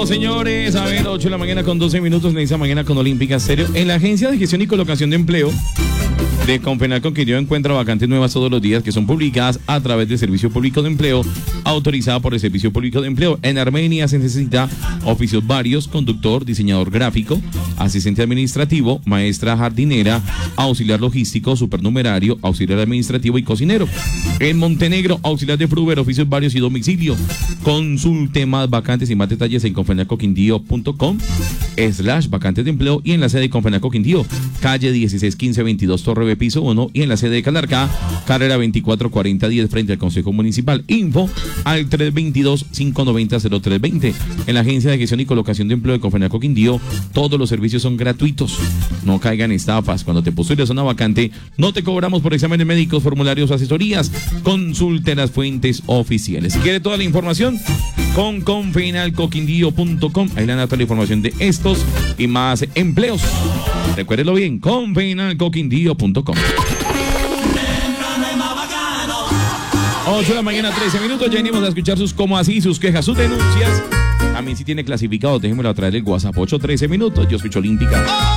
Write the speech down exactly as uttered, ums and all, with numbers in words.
señores. A ver, ocho de la mañana con doce minutos. Le dice mañana con Olímpica Serio. En la Agencia de Gestión y Colocación de Empleo de Confenalco Quindío encuentra vacantes nuevas todos los días que son publicadas a través del Servicio Público de Empleo, autorizada por el Servicio Público de Empleo. En Armenia se necesita oficios varios: conductor, diseñador gráfico, asistente administrativo, maestra jardinera, auxiliar logístico, supernumerario, auxiliar administrativo y cocinero. En Montenegro, auxiliar de fruver, oficios varios y domicilio. Consulte más vacantes y más detalles en confenalcoquindío.com slash vacantes de empleo y en la sede de Confenalco Quindío, calle dieciséis quince veintidós Torre B, piso uno, y en la sede de Calarcá, carrera veinticuatro cuarenta diez frente al Consejo Municipal. Info al tres dos dos, cinco nueve cero, cero tres dos cero. En la Agencia de Gestión y Colocación de Empleo de Confenalco Quindío, todos los servicios son gratuitos. No caigan estafas. Cuando te postules a una vacante, no te cobramos por exámenes médicos, formularios o asesorías. Consulte las fuentes oficiales. Si quiere toda la información, con confenalcoquindío punto com. Ahí le dan toda la información de estos y más empleos. Recuérdelo bien, confenalcoquindío punto com. ocho de la mañana, trece minutos. Ya venimos a escuchar sus cómo así, sus quejas, sus denuncias. También si tiene clasificado, déjenmelo a través del WhatsApp. ocho, trece minutos. Yo escucho Olímpica.